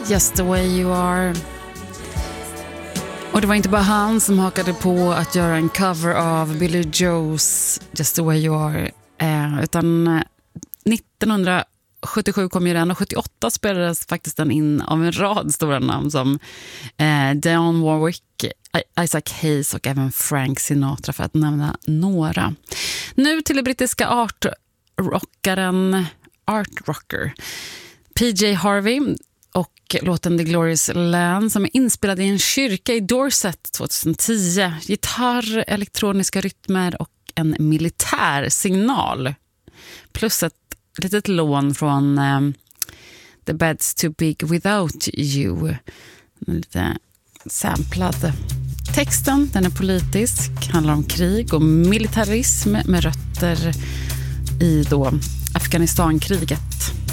Just the way you are. Och det var inte bara han som hakade på att göra en cover av Billy Joes Just the way you are, utan 1977 kom ju den, och 78 spelades faktiskt den in av en rad stora namn som Dionne Warwick, Isaac Hayes och även Frank Sinatra, för att nämna några. Nu till det brittiska art rocker PJ Harvey och låten The Glorious Land, som är inspelad i en kyrka i Dorset 2010. Gitarr, elektroniska rytmer och en militär signal. Plus ett litet lån från The Bed's Too Big Without You. Lite samplad. Texten, den är politisk, handlar om krig och militarism med rötter i då Afghanistankriget.